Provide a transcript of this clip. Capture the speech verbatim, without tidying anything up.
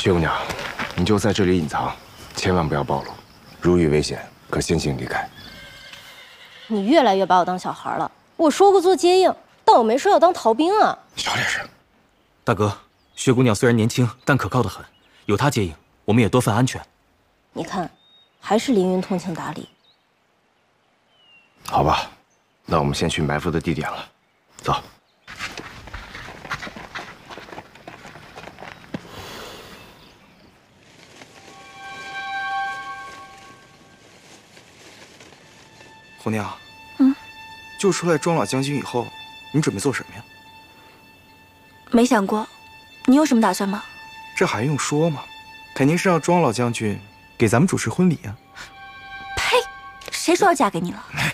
薛姑娘，你就在这里隐藏，千万不要暴露，如遇危险可悻悻离开。 你越来越把我当小孩了。我说过做接应，但我没说要当逃兵啊。 小点声。 大哥，薛姑娘虽然年轻，但可靠的很，有她接应，我们也多份安全。 你看，还是凌云通情达理。 好吧，那我们先去埋伏的地点了，走。 红娘， 嗯， 救出来庄老将军以后，你准备做什么呀？ 没想过，你有什么打算吗？ 这还用说吗？肯定是让庄老将军给咱们主持婚礼啊！ 呸！谁说要嫁给你了？ 哎，